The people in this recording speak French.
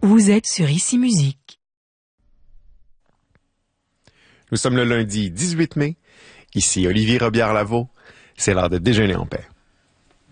Vous êtes sur Ici Musique. Nous sommes le lundi 18 mai. Ici Olivier Robillard-Lavaux. C'est l'heure de déjeuner en paix.